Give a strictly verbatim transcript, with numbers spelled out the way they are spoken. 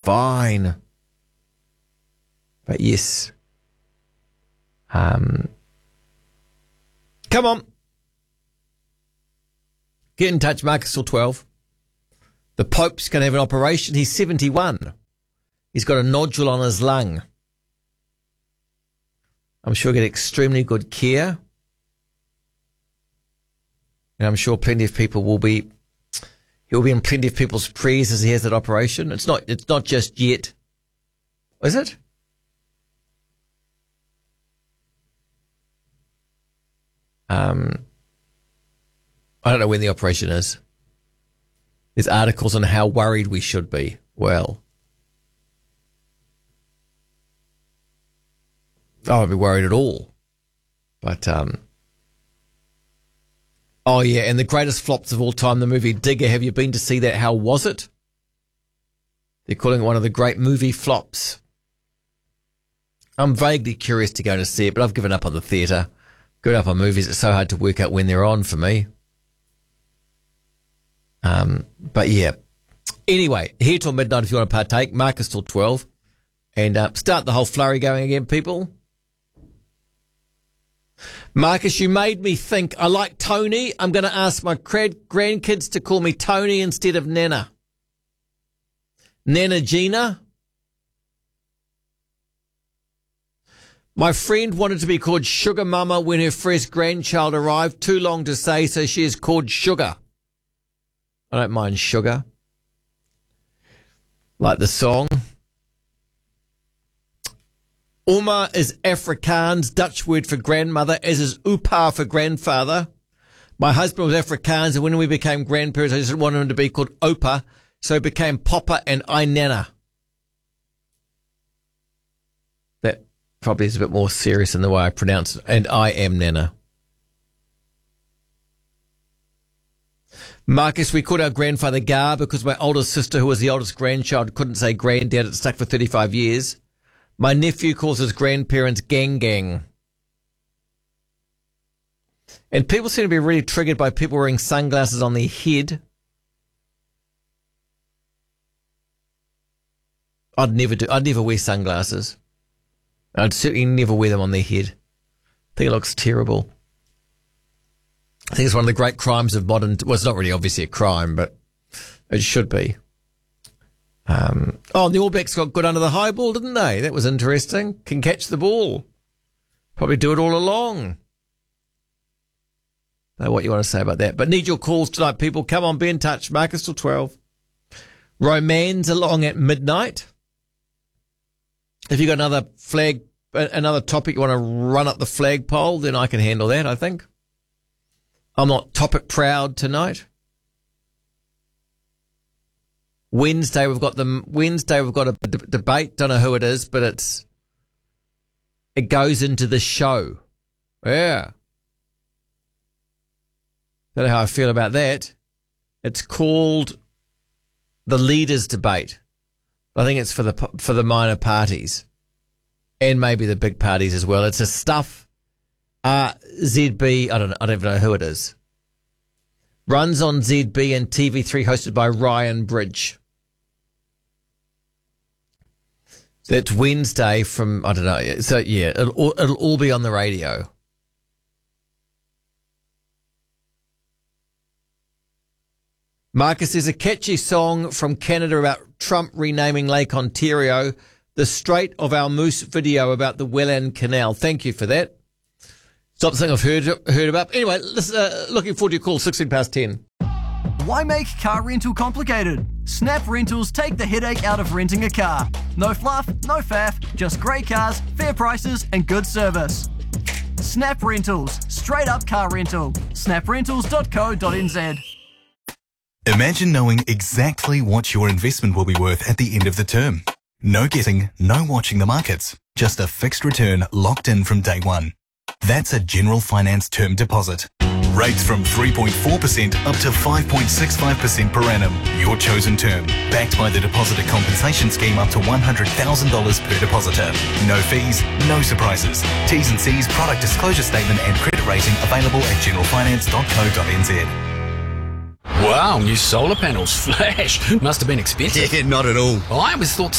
fine. But yes. Um, come on. Get in touch, Marcus till twelve. The Pope's going to have an operation. He's seventy-one. He's got a nodule on his lung. I'm sure he'll get extremely good care. And I'm sure plenty of people will be, he'll be in plenty of people's prayers as he has that operation. It's not, it's not just yet. Is it? Um, I don't know when the operation is. There's articles on how worried we should be. Well, I won't be worried at all. But, um, oh yeah, and the greatest flops of all time, the movie Digger. Have you been to see that? How was it? They're calling it one of the great movie flops. I'm vaguely curious to go to see it, but I've given up on the theatre. Given up on movies. It's so hard to work out when they're on for me. Um, but yeah. Anyway, here till midnight if you want to partake. Marcus till twelve. And uh, start the whole flurry going again, people. Marcus, you made me think. I like Tony. I'm going to ask my grandkids to call me Tony instead of Nana. Nana Gina. My friend wanted to be called Sugar Mama when her first grandchild arrived. Too long to say, so she is called Sugar. I don't mind sugar. Like the song. Oma is Afrikaans, Dutch word for grandmother, as is Upa for grandfather. My husband was Afrikaans, and when we became grandparents, I just didn't want him to be called Opa, so it became Papa and I Nana. That probably is a bit more serious in the way I pronounce it. And I am Nana. Marcus, we called our grandfather Gar because my oldest sister, who was the oldest grandchild, couldn't say granddad. It stuck for thirty-five years. My nephew calls his grandparents Gang Gang. And people seem to be really triggered by people wearing sunglasses on their head. I'd never do. I'd never wear sunglasses. I'd certainly never wear them on their head. I think it looks terrible. I think it's one of the great crimes of modern... Well, it's not really obviously a crime, but it should be. Um, oh, the All Blacks got good under the high ball, didn't they? That was interesting. Can catch the ball. Probably do it all along. I don't know what you want to say about that. But need your calls tonight, people. Come on, be in touch. Marcus till twelve. Roman's along at midnight. If you've got another flag, another topic you want to run up the flagpole, then I can handle that, I think. I'm not topic proud tonight. Wednesday we've got the Wednesday we've got a d- debate. Don't know who it is, but it's it goes into the show. Yeah. Don't know how I feel about that. It's called the Leaders Debate. I think it's for the for the minor parties and maybe the big parties as well. It's a stuff. Uh, Z B, I don't know, I don't even know who it is. Runs on Z B and T V three, hosted by Ryan Bridge. That's Wednesday from, I don't know. So, yeah, it'll, all- it'll all be on the radio. Marcus, there's a catchy song from Canada about Trump renaming Lake Ontario. The Strait of Our Moose video about the Welland Canal. Thank you for that. It's not something I've heard heard about. Anyway, listen, uh, looking forward to your call, sixteen past ten. Why make car rental complicated? Snap Rentals take the headache out of renting a car. No fluff, no faff, just great cars, fair prices and good service. Snap Rentals, straight up car rental. snap rentals dot co dot n z. Imagine knowing exactly what your investment will be worth at the end of the term. No guessing, no watching the markets. Just a fixed return locked in from day one. That's a General Finance term deposit. Rates from three point four percent up to five point six five percent per annum. Your chosen term. Backed by the Depositor Compensation Scheme up to one hundred thousand dollars per depositor. No fees, no surprises. T's and C's, product disclosure statement and credit rating available at general finance dot co dot n z. Wow, new solar panels. Flash. Must have been expensive. Yeah, not at all. I always thought